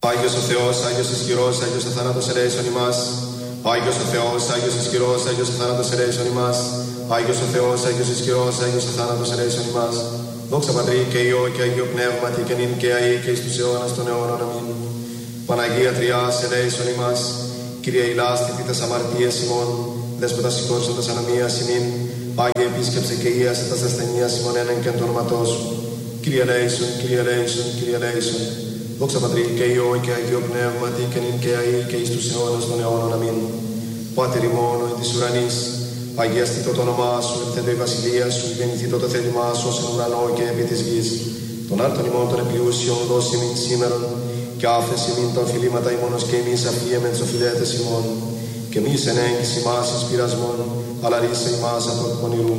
Άγιος ο Θεός, Άγιος ισχυρός, Άγιος ο θάνατος ελέησον ημάς. Άγιος ο Θεός, Άγιος ισχυρός, Άγιος ο θάνατος ελέησον ημάς. Άγιος ο Θεός, Άγιος ισχυρός, Άγιος ο θάνατος ελέησον ημάς. Δόξα Πατρί και Υιό και Αγίο Πνεύματι και νυν και αεί και εις τους αιώνας των αιώνων. Αμήν. Παναγία Τριάς ελέησον ημάς. Κύριε ηλάστη τας αμαρτίες ημών, Δέσποτα σηκώσοντας ανομίας ημίν. Άγιε επίσκεψε και ίασε τας ασθενείας ημών έναν και το όνοματό σου. Κύριε ελέησον, Κύριε ελέησον, Κύριε ελέησον. Δόξα Πατρί και Υιό και Αγίο Πνεύματι και νυν και αεί και εις τους αιώνας των αιώνων. Αμήν. Πάτερ ημών εν της ουρανής, αγιαστήτω το όνομά σου, ελθέντω η βασιλεία σου, γεννηθήτω το θέλημά σου ως εν ουρανό και επί της γης. Τον άρτον ημών των επλούσιων δώσει ημίν σήμερον, και άφεση ημίν τα οφειλήματα ημώνος και εμείς αφιέμεν τους οφειλέτες ημών. Και μη εν έγκυς ημάς εις πειρασμόν, αλλά ρίσε ημάς από του πονηρού.